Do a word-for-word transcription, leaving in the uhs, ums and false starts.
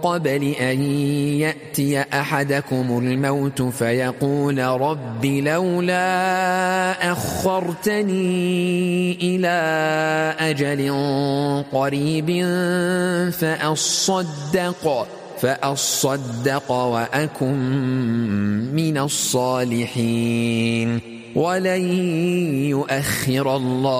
قبل أن يأتي أحدكم الموت فيقول رب لولا أخرتني إلى أجل قريب فأصدق فأصدق وأكن من الصالحين ولن يؤخر الله